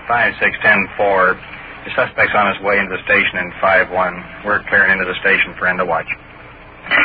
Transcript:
5610-4. The suspect's on his way into the station in 5-1. We're clearing into the station for end of watch.